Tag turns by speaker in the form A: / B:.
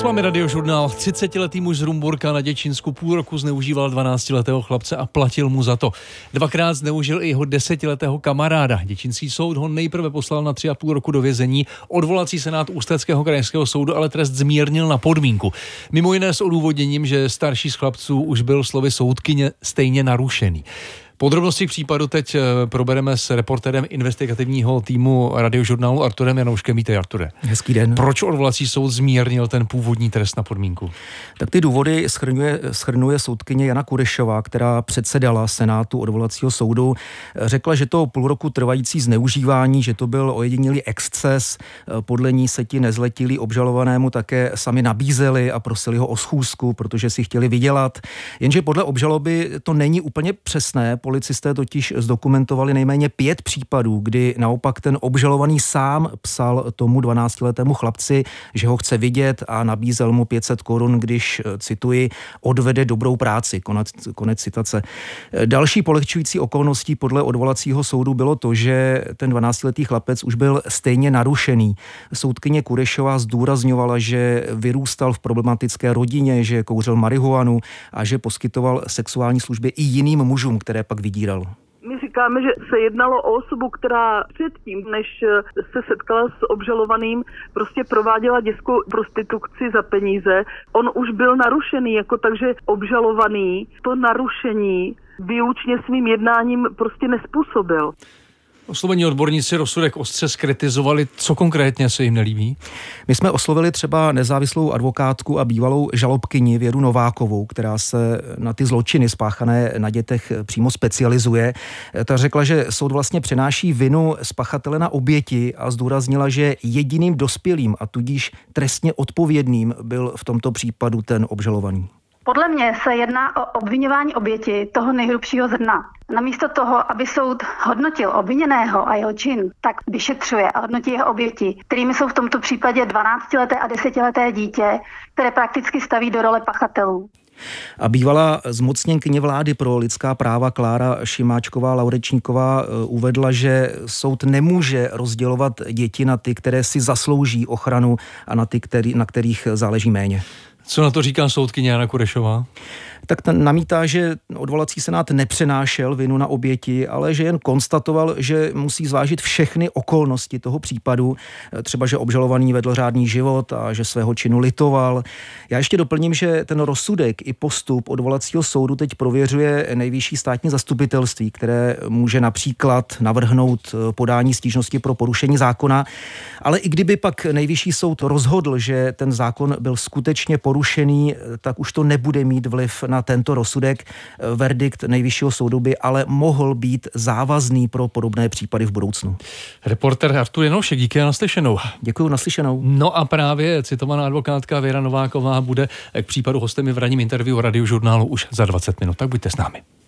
A: S vámi Radiožurnál. 30-letý muž z Rumburka na Děčínsku půl roku zneužíval 12letého chlapce a platil mu za to. Dvakrát zneužil i jeho 10letého kamaráda. Děčínský soud ho nejprve poslal na 3,5 roku do vězení. Odvolací senát Ústeckého krajského soudu ale trest zmírnil na podmínku. Mimo jiné s odůvodněním, že starší z chlapců už byl slovy soudkyně stejně narušený. Podrobnosti případu teď probereme s reportérem investigativního týmu Radiožurnálu Arturem Janouškem. Vítej, Arture.
B: Hezký den.
A: Proč odvolací soud zmírnil ten původní trest na podmínku?
B: Tak ty důvody shrnuje soudkyně Jana Kurešová, která předsedala senátu odvolacího soudu. Řekla, že to půl roku trvající zneužívání, že to byl ojedinělý exces. Podle ní se ti nezletilí obžalovanému také sami nabízeli a prosili ho o schůzku, protože si chtěli vydělat. Jenže podle obžaloby to není úplně přesné. Policisté totiž zdokumentovali nejméně 5 případů, kdy naopak ten obžalovaný sám psal tomu 12letému chlapci, že ho chce vidět a nabízel mu 500 korun, když, cituji, odvede dobrou práci. Konec citace. Další polehčující okolností podle odvolacího soudu bylo to, že ten 12letý chlapec už byl stejně narušený. Soudkyně Kurešová zdůrazňovala, že vyrůstal v problematické rodině, že kouřil marihuanu a že poskytoval sexuální služby i jiným mužům, které pak vydíral.
C: My říkáme, že se jednalo o osobu, která předtím, než se setkala s obžalovaným, prostě prováděla dětskou prostituci za peníze. On už byl narušený, takže obžalovaný to narušení výlučně svým jednáním prostě nespůsobil.
A: Oslovení odborníci rozsudek ostře zkritizovali. Co konkrétně se jim nelíbí?
B: My jsme oslovili třeba nezávislou advokátku a bývalou žalobkyni Věru Novákovou, která se na ty zločiny spáchané na dětech přímo specializuje. Ta řekla, že soud vlastně přenáší vinu z pachatele na oběti a zdůraznila, že jediným dospělým a tudíž trestně odpovědným byl v tomto případu ten obžalovaný.
D: Podle mě se jedná o obviňování oběti toho nejhrubšího zrna. Namísto toho, aby soud hodnotil obviněného a jeho čin, tak vyšetřuje a hodnotí jeho oběti, kterými jsou v tomto případě 12leté a 10leté dítě, které prakticky staví do role pachatelů.
B: A bývalá zmocněnkyně vlády pro lidská práva Klára Šimáčková-Laurečníková uvedla, že soud nemůže rozdělovat děti na ty, které si zaslouží ochranu, a na ty, na kterých záleží méně.
A: Co na to říká soudkyně Jana Kurešová?
B: Tak ten namítá, že odvolací senát nepřenášel vinu na oběti, ale že jen konstatoval, že musí zvážit všechny okolnosti toho případu, třeba že obžalovaný vedl řádný život a že svého činu litoval. Já ještě doplním, že ten rozsudek i postup odvolacího soudu teď prověřuje Nejvyšší státní zastupitelství, které může například navrhnout podání stížnosti pro porušení zákona, ale i kdyby pak Nejvyšší soud rozhodl, že ten zákon byl skutečně porušený, tak už to nebude mít vliv na tento rozsudek. Verdikt Nejvyššího soudu by ale mohl být závazný pro podobné případy v budoucnu.
A: Reporter Artur Janoušek, díky a naslyšenou.
B: Děkuji, naslyšenou.
A: No a právě citovaná advokátka Věra Nováková bude k případu hostem v ranním interview Radiožurnálu už za 20 minut. Tak buďte s námi.